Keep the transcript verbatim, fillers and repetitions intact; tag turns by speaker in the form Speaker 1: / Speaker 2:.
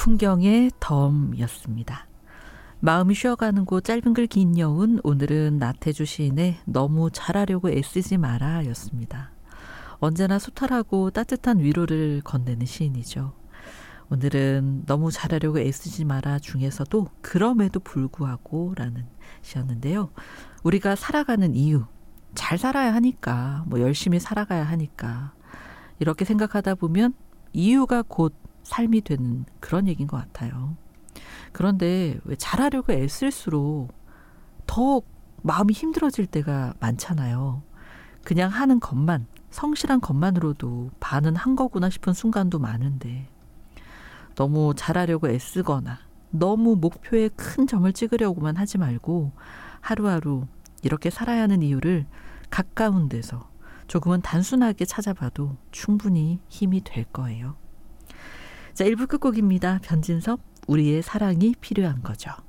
Speaker 1: 풍경의 덤이었습니다. 마음이 쉬어가는 곳 짧은 글 긴 여운, 오늘은 나태주 시인의 너무 잘하려고 애쓰지 마라 였습니다. 언제나 소탈하고 따뜻한 위로를 건네는 시인이죠. 오늘은 너무 잘하려고 애쓰지 마라 중에서도 그럼에도 불구하고 라는 시였는데요. 우리가 살아가는 이유, 잘 살아야 하니까, 뭐 열심히 살아가야 하니까 이렇게 생각하다 보면 이유가 곧 삶이 되는 그런 얘기인 것 같아요. 그런데 왜 잘하려고 애쓸수록 더 마음이 힘들어질 때가 많잖아요. 그냥 하는 것만, 성실한 것만으로도 반은 한 거구나 싶은 순간도 많은데 너무 잘하려고 애쓰거나 너무 목표에 큰 점을 찍으려고만 하지 말고 하루하루 이렇게 살아야 하는 이유를 가까운 데서 조금은 단순하게 찾아봐도 충분히 힘이 될 거예요. 자, 일 부 끝곡입니다. 변진섭, 우리의 사랑이 필요한 거죠.